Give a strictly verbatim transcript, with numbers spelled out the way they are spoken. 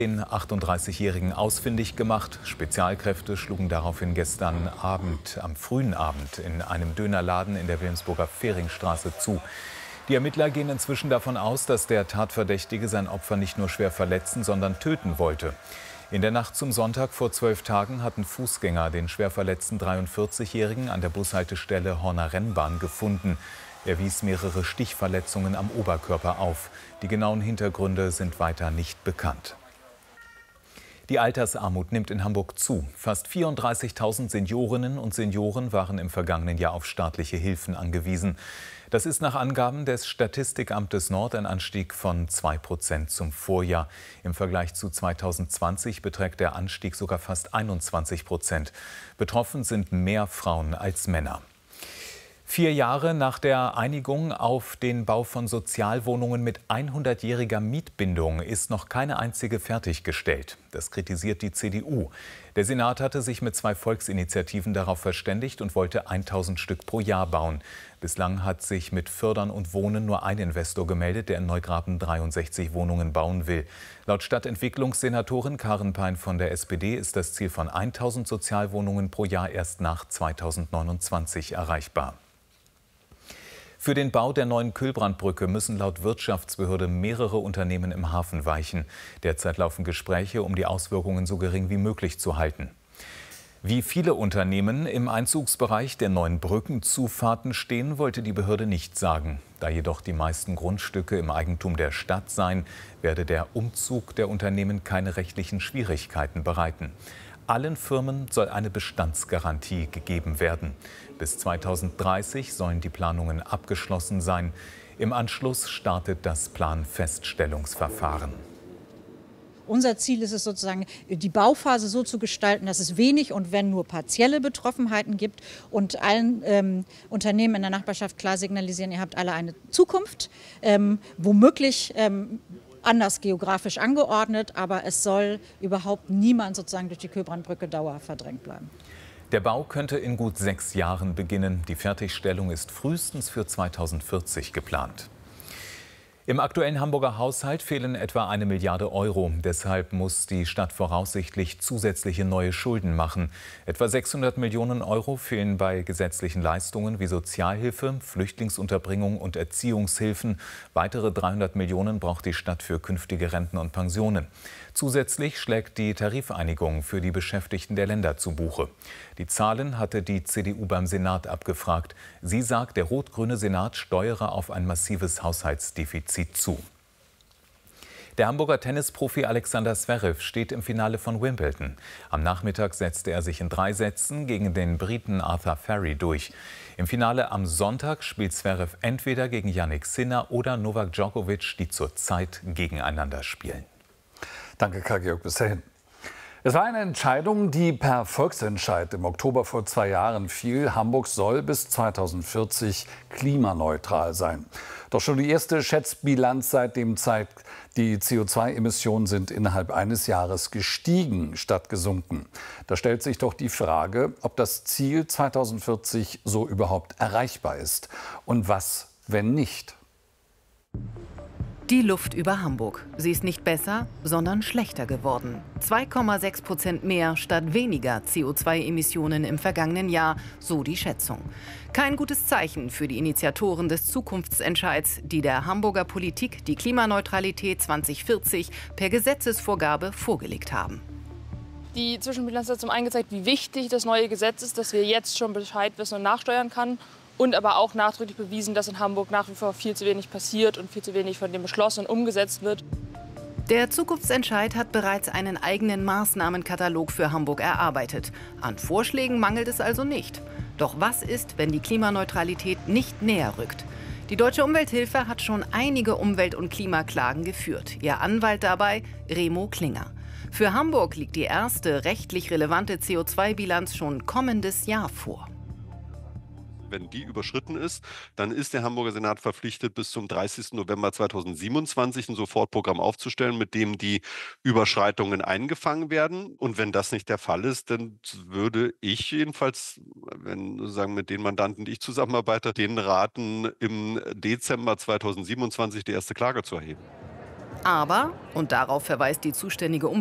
Den achtunddreißigjährigen ausfindig gemacht. Spezialkräfte schlugen daraufhin gestern Abend, am frühen Abend, in einem Dönerladen in der Wilhelmsburger Fehringstraße zu. Die Ermittler gehen inzwischen davon aus, dass der Tatverdächtige sein Opfer nicht nur schwer verletzen, sondern töten wollte. In der Nacht zum Sonntag vor zwölf Tagen hatten Fußgänger den schwer verletzten dreiundvierzigjährigen an der Bushaltestelle Horner Rennbahn gefunden. Er wies mehrere Stichverletzungen am Oberkörper auf. Die genauen Hintergründe sind weiter nicht bekannt. Die Altersarmut nimmt in Hamburg zu. Fast vierunddreißigtausend Seniorinnen und Senioren waren im vergangenen Jahr auf staatliche Hilfen angewiesen. Das ist nach Angaben des Statistikamtes Nord ein Anstieg von zwei Prozent zum Vorjahr. Im Vergleich zu zweitausendzwanzig beträgt der Anstieg sogar fast einundzwanzig Prozent. Betroffen sind mehr Frauen als Männer. Vier Jahre nach der Einigung auf den Bau von Sozialwohnungen mit hundertjähriger Mietbindung ist noch keine einzige fertiggestellt. Das kritisiert die C D U. Der Senat hatte sich mit zwei Volksinitiativen darauf verständigt und wollte tausend Stück pro Jahr bauen. Bislang hat sich mit Fördern und Wohnen nur ein Investor gemeldet, der in Neugraben dreiundsechzig Wohnungen bauen will. Laut Stadtentwicklungssenatorin Karin Pein von der S P D ist das Ziel von tausend Sozialwohnungen pro Jahr erst nach zweitausendneunundzwanzig erreichbar. Für den Bau der neuen Kühlbrandbrücke müssen laut Wirtschaftsbehörde mehrere Unternehmen im Hafen weichen. Derzeit laufen Gespräche, um die Auswirkungen so gering wie möglich zu halten. Wie viele Unternehmen im Einzugsbereich der neuen Brückenzufahrten stehen, wollte die Behörde nicht sagen. Da jedoch die meisten Grundstücke im Eigentum der Stadt seien, werde der Umzug der Unternehmen keine rechtlichen Schwierigkeiten bereiten. Allen Firmen soll eine Bestandsgarantie gegeben werden. Bis zweitausenddreißig sollen die Planungen abgeschlossen sein. Im Anschluss startet das Planfeststellungsverfahren. Unser Ziel ist es sozusagen, die Bauphase so zu gestalten, dass es wenig und wenn nur partielle Betroffenheiten gibt und allen ähm, Unternehmen in der Nachbarschaft klar signalisieren, ihr habt alle eine Zukunft, ähm, womöglich ähm, anders geografisch angeordnet, aber es soll überhaupt niemand sozusagen durch die Kühlbrandbrücke Dauer verdrängt bleiben. Der Bau könnte in gut sechs Jahren beginnen. Die Fertigstellung ist frühestens für zweitausendvierzig geplant. Im aktuellen Hamburger Haushalt fehlen etwa eine Milliarde Euro. Deshalb muss die Stadt voraussichtlich zusätzliche neue Schulden machen. Etwa sechshundert Millionen Euro fehlen bei gesetzlichen Leistungen wie Sozialhilfe, Flüchtlingsunterbringung und Erziehungshilfen. Weitere dreihundert Millionen braucht die Stadt für künftige Renten und Pensionen. Zusätzlich schlägt die Tarifeinigung für die Beschäftigten der Länder zu Buche. Die Zahlen hatte die C D U beim Senat abgefragt. Sie sagt, der rot-grüne Senat steuere auf ein massives Haushaltsdefizit zu. Der Hamburger Tennisprofi Alexander Zverev steht im Finale von Wimbledon. Am Nachmittag setzte er sich in drei Sätzen gegen den Briten Arthur Ferry durch. Im Finale am Sonntag spielt Zverev entweder gegen Jannik Sinner oder Novak Djokovic, die zurzeit gegeneinander spielen. Danke, Karl-Georg, bis dahin. Es war eine Entscheidung, die per Volksentscheid im Oktober vor zwei Jahren fiel. Hamburg soll bis zweitausendvierzig klimaneutral sein. Doch schon die erste Schätzbilanz seitdem zeigt, die C O zwei Emissionen sind innerhalb eines Jahres gestiegen statt gesunken. Da stellt sich doch die Frage, ob das Ziel zweitausendvierzig so überhaupt erreichbar ist. Und was, wenn nicht? Die Luft über Hamburg. Sie ist nicht besser, sondern schlechter geworden. zwei Komma sechs Prozent mehr statt weniger C O zwei Emissionen im vergangenen Jahr, so die Schätzung. Kein gutes Zeichen für die Initiatoren des Zukunftsentscheids, die der Hamburger Politik die Klimaneutralität zweitausendvierzig per Gesetzesvorgabe vorgelegt haben. Die Zwischenbilanz hat zum einen gezeigt, wie wichtig das neue Gesetz ist, dass wir jetzt schon Bescheid wissen und nachsteuern kann. Und aber auch nachdrücklich bewiesen, dass in Hamburg nach wie vor viel zu wenig passiert und viel zu wenig von dem beschlossen und umgesetzt wird. Der Zukunftsentscheid hat bereits einen eigenen Maßnahmenkatalog für Hamburg erarbeitet. An Vorschlägen mangelt es also nicht. Doch was ist, wenn die Klimaneutralität nicht näher rückt? Die Deutsche Umwelthilfe hat schon einige Umwelt- und Klimaklagen geführt. Ihr Anwalt dabei Remo Klinger. Für Hamburg liegt die erste rechtlich relevante C O zwei Bilanz schon kommendes Jahr vor. Wenn die überschritten ist, dann ist der Hamburger Senat verpflichtet, bis zum dreißigsten November zweitausendsiebenundzwanzig ein Sofortprogramm aufzustellen, mit dem die Überschreitungen eingefangen werden. Und wenn das nicht der Fall ist, dann würde ich jedenfalls, wenn sozusagen mit den Mandanten, die ich zusammenarbeite, denen raten, im Dezember zweitausendsiebenundzwanzig die erste Klage zu erheben. Aber, und darauf verweist die zuständige